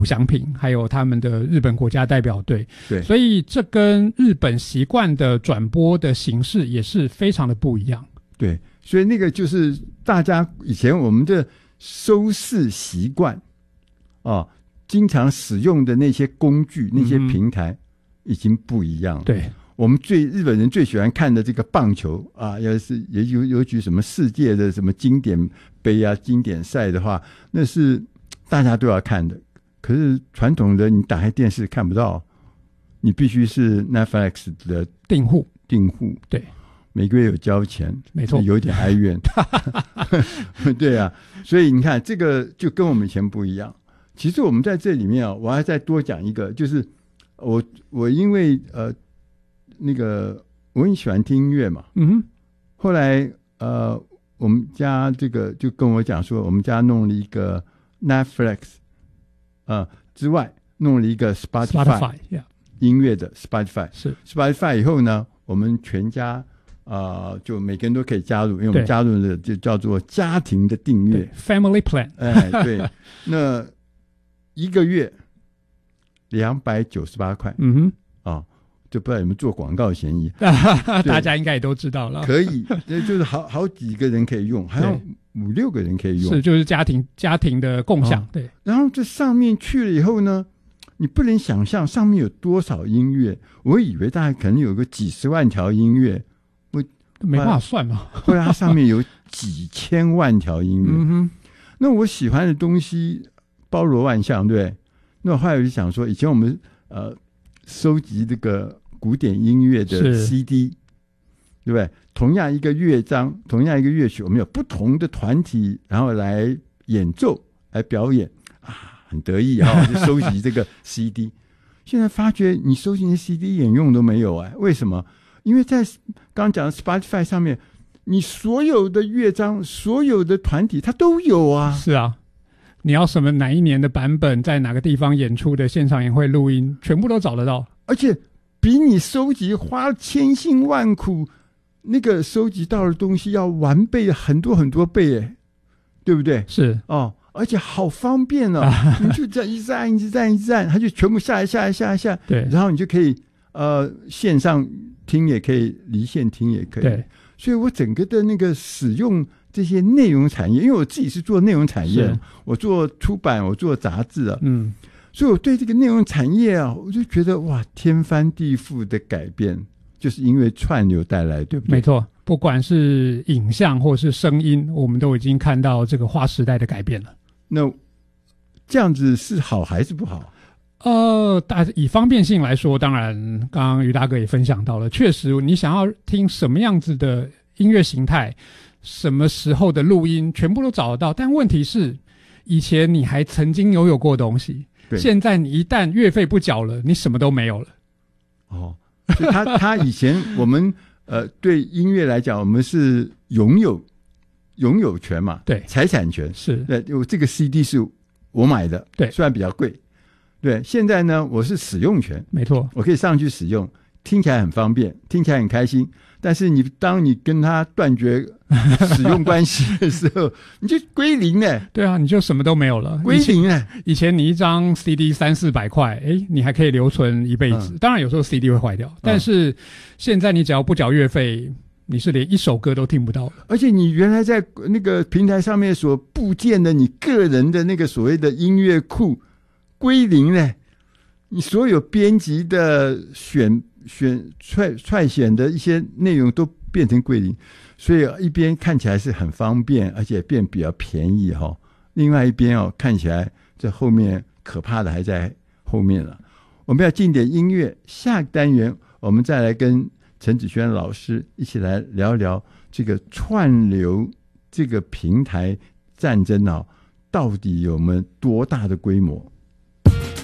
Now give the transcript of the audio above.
奖品，还有他们的日本国家代表队。 对， 所以这跟日本习惯的转播的形式也是非常的不一样。 对，所以那个就是大家以前我们的收视习惯啊，经常使用的那些工具、那些平台已经不一样了。 对， 我们日本人最喜欢看的这个棒球啊，要是也有举什么世界的什么经典杯啊、经典赛的话，那是大家都要看的。可是传统的你打开电视看不到，你必须是 Netflix 的订户， 对， 每个月有交钱， 没错， 有点哀怨。对啊，所以你看这个就跟我们以前不一样。其实我们在这里面啊，我还再多讲一个，就是我因为那个我很喜欢听音乐嘛，后来我们家这个就跟我讲说，我们家弄了一个 Netflix 之外弄了一个 Spotify 音乐的 Spotify 是 Spotify 以后呢，我们全家就每个人都可以加入，因为我们加入的就叫做家庭的订阅 Family Plan。 对，那一个月298块，就不知道有没有做广告嫌疑。 大家应该也都知道了。 可以，就是好几个人可以用，还有5-6个人可以用， 是就是家庭的共享。对， 然后这上面去了以后呢，你不能想象上面有多少音乐，我以为大概可能有个几十万条音乐， 没办法算嘛。 后来它上面有几千万条音乐。那我喜欢的东西包罗万象，对。那我后来就想说，以前我们收集这个古典音乐的 CD， 对不对？同样一个乐章，同样一个乐曲，我们有不同的团体，然后来演奏、来表演很得意就收集这个 CD。现在发觉你收集的 CD 一点用都没有为什么？因为在刚刚讲的 Spotify 上面，你所有的乐章、所有的团体它都有啊。 是啊。你要什么哪一年的版本，在哪个地方演出的现场演会录音，全部都找得到， 而且比你收集花千辛万苦那个收集到的东西要完备很多很多倍，对不对？ 是而且好方便你就这样一站，它就全部下来， 对， 然后你就可以线上听也可以，离线听也可以。 对， 所以我整个的那个使用这些内容产业，因为我自己是做内容产业，我做出版，我做杂志所以我对这个内容产业我就觉得哇，天翻地覆的改变，就是因为串流带来，对不对？ 没错，不管是影像或是声音，我们都已经看到这个划时代的改变了。 那这样子是好还是不好？ 以方便性来说，当然刚刚于大哥也分享到了，确实你想要听什么样子的音乐形态，什么时候的录音全部都找得到，但问题是以前你还曾经拥有过东西，现在你一旦月费不缴了，你什么都没有了。 所以他以前我们对音乐来讲，我们是拥有权嘛， 对， 财产权是， 对，这个 CD 是我买的， 对， 虽然比较贵，对，现在呢我是使用权， 没错， 我可以上去使用，听起来很方便，听起来很开心。但是当你跟他断绝使用关系的时候，你就归零了。 对啊，你就什么都没有了， 归零了。 以前你一张 CD 300-400块，你还可以留存一辈子。当然有时候 CD 会坏掉，但是现在你只要不缴月费，你是连一首歌都听不到的。 而且你原来在那个平台上面所布建的你个人的那个所谓的音乐库归零了，你所有编辑的踹选的一些内容都变成归零，所以一边看起来是很方便，而且变比较便宜另外一边看起来这后面可怕的还在后面了。我们要进点音乐，下个单元我们再来跟陈子轩老师一起来聊聊这个串流这个平台战争到底有没有多大的规模。